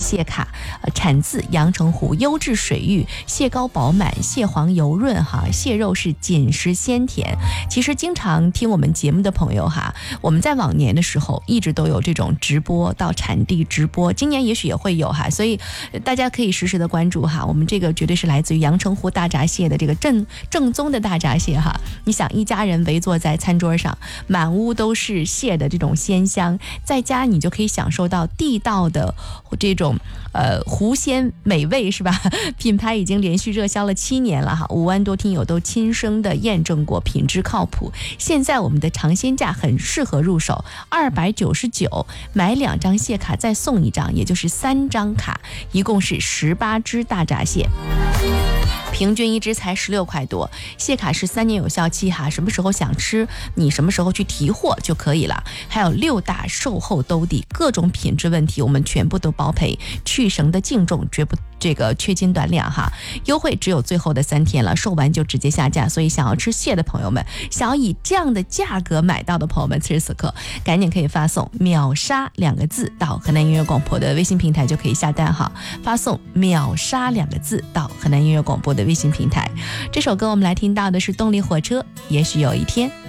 蟹卡，产自阳澄湖，优质水域，蟹膏饱满，蟹黄油润哈，蟹肉是紧实鲜甜。其实经常听我们节目的朋友哈，我们在往年的时候一直都有这种直播到产地直播，今年也许也会有哈，所以大家可以实时的关注哈，我们这个绝对是来自于阳澄湖大闸蟹的这个正宗的大闸蟹哈。你想一家人围坐在餐桌上，满屋都是蟹的这种鲜香，在家你就可以享受到地道的这种湖鲜美味是吧？品牌已经连续热销了7年了哈，5万多听友都亲身的验证过品质靠谱。现在我们的尝鲜价很适合入手，299买2张蟹卡再送1张，也就是3张卡，一共是18只大闸蟹。平均一只才16块多，蟹卡是3年有效期哈，什么时候想吃你什么时候去提货就可以了。还有6大售后兜底，各种品质问题我们全部都包赔，去绳的净重绝不这个缺斤短两哈。优惠只有最后的3天了，售完就直接下架，所以想要吃蟹的朋友们，想要以这样的价格买到的朋友们，此时此刻赶紧可以发送秒杀2个字到河南音乐广播的微信平台就可以下单哈，发送秒杀2个字到河南音乐广播的微信平台。这首歌我们来听到的是动力火车，也许有一天。